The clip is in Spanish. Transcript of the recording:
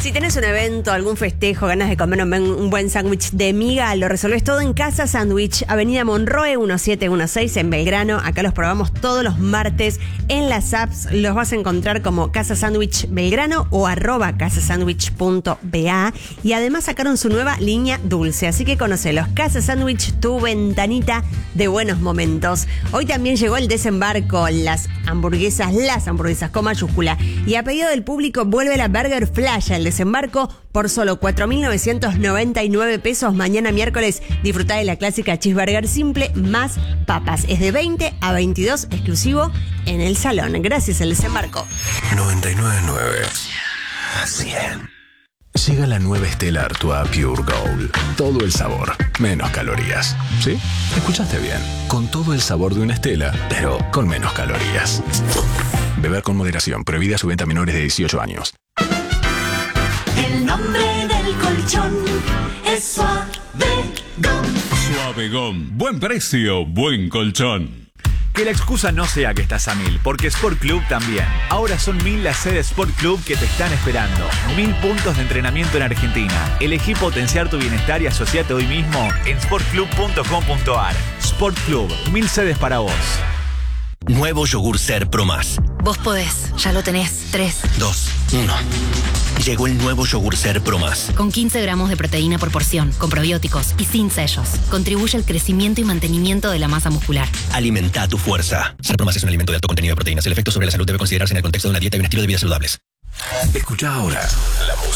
Si tenés un evento, algún festejo, ganas de comer un buen sándwich de miga, lo resolvés todo en Casa Sándwich, Avenida Monroe 1716 en Belgrano. Acá los probamos todos los martes en las apps. Los vas a encontrar como Casa Sándwich Belgrano o @casasándwich.ba. Y además sacaron su nueva línea dulce, así que conocelos. Casa Sándwich, tu ventanita de buenos momentos. Hoy también llegó el desembarco, las hamburguesas con mayúscula. Y a pedido del público vuelve la Burger Flash, el desembarco por solo 4.999 pesos. Mañana miércoles disfrutá de la clásica cheeseburger simple más papas. Es de 20 a 22, exclusivo en el salón. Gracias, el desembarco. 99.9 100. Llega la nueva Stella Artois Pure Gold. Todo el sabor, menos calorías. ¿Sí? Escuchaste bien. Con todo el sabor de una Stella, pero con menos calorías. Beber con moderación. Prohibida su venta a menores de 18 años. El nombre del colchón es Suavegom. Suavegom. Buen precio, buen colchón. Que la excusa no sea que estás a 1000, porque Sport Club también. Ahora son 1000 las sedes Sport Club que te están esperando. 1000 puntos de entrenamiento en Argentina. Elegí potenciar tu bienestar y asociate hoy mismo en sportclub.com.ar. Sport Club, 1000 sedes para vos. Nuevo yogur Ser Pro Más. Vos podés, ya lo tenés. 3, 2, 1. Llegó el nuevo yogur Ser Pro Más. Con 15 gramos de proteína por porción, con probióticos y sin sellos. Contribuye al crecimiento y mantenimiento de la masa muscular. Alimenta tu fuerza. Ser Pro Más es un alimento de alto contenido de proteínas. El efecto sobre la salud debe considerarse en el contexto de una dieta y un estilo de vida saludables. Escucha ahora la música.